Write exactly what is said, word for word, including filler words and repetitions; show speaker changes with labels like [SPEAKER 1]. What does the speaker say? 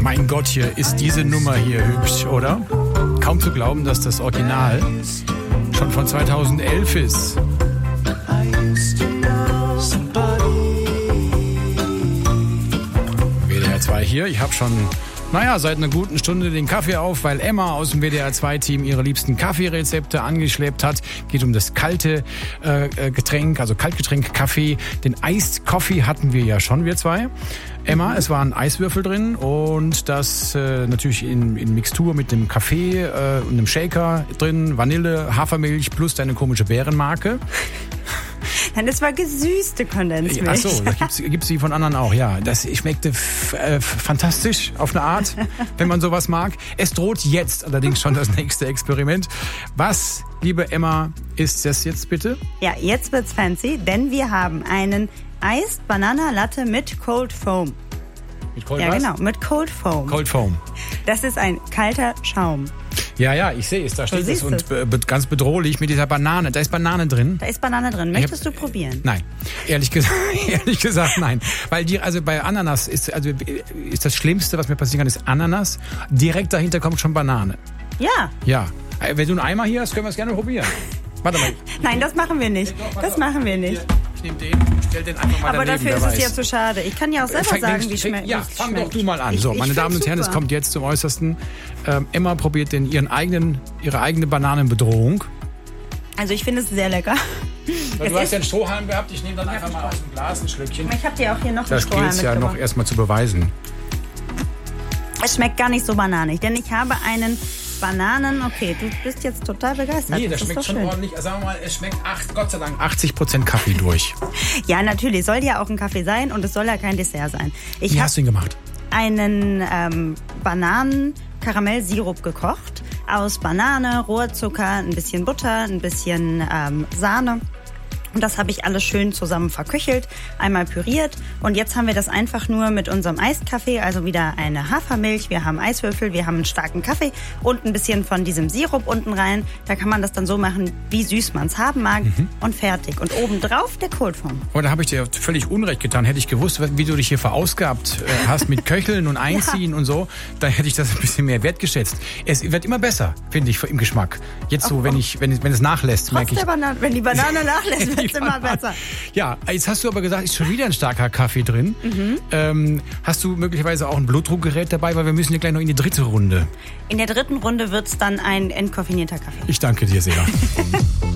[SPEAKER 1] Mein Gott, hier ist diese Nummer hier hübsch, oder? Kaum zu glauben, dass das Original schon von zweitausendelf ist. W D R zwei hier, ich habe schon, naja, seit einer guten Stunde den Kaffee auf, weil Emma aus dem W D R zwei Team ihre liebsten Kaffeerezepte angeschleppt hat. Geht um das kalte äh, Getränk, also Kaltgetränk Kaffee. Den Iced Coffee hatten wir ja schon, wir zwei. Emma, es waren Eiswürfel drin und das äh, natürlich in, in Mixtur mit dem Kaffee äh, und einem Shaker drin, Vanille, Hafermilch plus deine komische Bärenmarke.
[SPEAKER 2] Nein, das war gesüßte Kondensmilch.
[SPEAKER 1] Ach so, da gibt's, gibt's die von anderen auch, ja. Das schmeckte f- äh, fantastisch auf eine Art, wenn man sowas mag. Es droht jetzt allerdings schon das nächste Experiment. Was, liebe Emma, ist das jetzt bitte?
[SPEAKER 2] Ja, jetzt wird's fancy, denn wir haben einen Iced Banana Latte mit Cold Foam.
[SPEAKER 1] Mit Cold
[SPEAKER 2] Ja,
[SPEAKER 1] was?
[SPEAKER 2] genau, mit Cold Foam.
[SPEAKER 1] Cold Foam.
[SPEAKER 2] Das ist ein kalter Schaum.
[SPEAKER 1] Ja, ja, ich sehe es, da steht es
[SPEAKER 2] siehst
[SPEAKER 1] und
[SPEAKER 2] es.
[SPEAKER 1] be- be- ganz bedrohlich mit dieser Banane. Da ist Banane drin.
[SPEAKER 2] Da ist Banane drin. Möchtest du probieren?
[SPEAKER 1] Nein, ehrlich gesagt, ehrlich gesagt nein, weil die, also bei Ananas ist also ist das Schlimmste, was mir passieren kann, ist Ananas. Direkt dahinter kommt schon Banane.
[SPEAKER 2] Ja.
[SPEAKER 1] Ja, wenn du einen Eimer hier hast, können wir es gerne probieren. Warte mal.
[SPEAKER 2] Nein, das machen wir nicht. Das machen wir nicht.
[SPEAKER 1] Ich nehme den, stell den einfach mal
[SPEAKER 2] Aber
[SPEAKER 1] daneben,
[SPEAKER 2] dafür ist
[SPEAKER 1] wer
[SPEAKER 2] es
[SPEAKER 1] weiß.
[SPEAKER 2] ja zu schade. Ich kann ja auch selber
[SPEAKER 1] Fang-
[SPEAKER 2] sagen,
[SPEAKER 1] fang-
[SPEAKER 2] wie schmeckt.
[SPEAKER 1] Ja,
[SPEAKER 2] wie es
[SPEAKER 1] fang doch
[SPEAKER 2] schmeckt.
[SPEAKER 1] du mal an.
[SPEAKER 2] Ich-
[SPEAKER 1] So,
[SPEAKER 2] ich
[SPEAKER 1] meine Damen und
[SPEAKER 2] find's
[SPEAKER 1] Herren, es
[SPEAKER 2] super.
[SPEAKER 1] kommt jetzt zum Äußersten. Ähm, Emma probiert den, ihren eigenen, ihre eigene Bananenbedrohung.
[SPEAKER 2] Also ich finde es sehr lecker.
[SPEAKER 1] Du
[SPEAKER 2] Es
[SPEAKER 1] hast
[SPEAKER 2] ist-
[SPEAKER 1] ja einen Strohhalm gehabt, ich nehme dann einfach mal aus dem Glas ein Schlückchen.
[SPEAKER 2] Ich habe dir auch hier noch einen
[SPEAKER 1] Das
[SPEAKER 2] Strohhalm
[SPEAKER 1] gilt ja noch
[SPEAKER 2] mitgebracht.
[SPEAKER 1] erstmal zu beweisen.
[SPEAKER 2] Es schmeckt gar nicht so bananig, denn ich habe einen Bananen... Okay, du bist jetzt total begeistert.
[SPEAKER 1] Nee, das
[SPEAKER 2] ist
[SPEAKER 1] schmeckt
[SPEAKER 2] doch
[SPEAKER 1] schon
[SPEAKER 2] schön.
[SPEAKER 1] ordentlich. Sagen wir mal, es schmeckt acht, Gott sei Dank achtzig Prozent Kaffee durch.
[SPEAKER 2] Ja, natürlich. Soll ja auch ein Kaffee sein und es soll ja kein Dessert sein. Ich
[SPEAKER 1] Wie
[SPEAKER 2] habe
[SPEAKER 1] hast du ihn gemacht?
[SPEAKER 2] einen ähm, Bananen-Karamell-Sirup gekocht aus Banane, Rohrzucker, ein bisschen Butter, ein bisschen ähm, Sahne. Und das habe ich alles schön zusammen verköchelt, einmal püriert. Und jetzt haben wir das einfach nur mit unserem Eiskaffee, also wieder eine Hafermilch, wir haben Eiswürfel, wir haben einen starken Kaffee und ein bisschen von diesem Sirup unten rein. Da kann man das dann so machen, wie süß man es haben mag
[SPEAKER 1] Mhm.
[SPEAKER 2] und fertig. Und obendrauf der Cold Foam.
[SPEAKER 1] Oh, da habe ich dir völlig Unrecht getan. Hätte ich gewusst, wie du dich hier verausgabt äh, hast mit Köcheln und Einziehen und so, da hätte ich das ein bisschen mehr wertgeschätzt. Es wird immer besser, finde ich, im Geschmack. Jetzt so, wenn ich, wenn, wenn es nachlässt, merke
[SPEAKER 2] Trotz
[SPEAKER 1] ich.
[SPEAKER 2] der Banane, wenn die Banane nachlässt, wird es immer besser.
[SPEAKER 1] Ja, jetzt hast du aber gesagt, ist schon wieder ein starker Kaffee drin.
[SPEAKER 2] Mhm.
[SPEAKER 1] Ähm, hast du möglicherweise auch ein Blutdruckgerät dabei, weil wir müssen ja gleich noch in die dritte Runde.
[SPEAKER 2] In der dritten Runde wird es dann ein entkoffinierter Kaffee.
[SPEAKER 1] Ich danke dir sehr.